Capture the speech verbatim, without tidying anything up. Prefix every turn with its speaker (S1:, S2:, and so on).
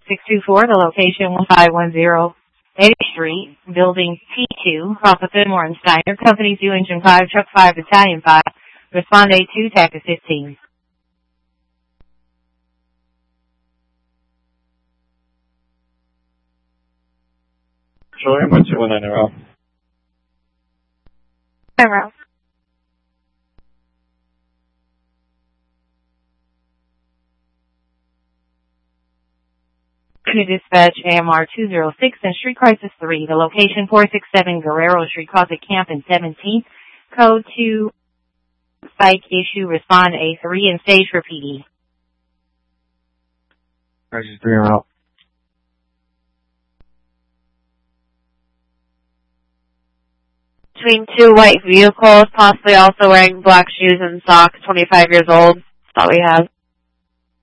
S1: six two four, the location one five one zero eighth Street, Building P two, off of Fenmore and Steiner, Company two, Engine five, Truck five, Battalion five, respond A two, Tactic fifteen.
S2: Troy, one two one nine in a row.
S1: In a row. To dispatch A M R two oh six and Street Crisis three, the location four six seven Guerrero Street, Closet Camp in seventeenth, code two, psych issue, respond A three, and stage for P D.
S2: Crisis three in a row.
S3: Between two white vehicles, possibly also wearing black shoes and socks, twenty-five years old. That's all we have.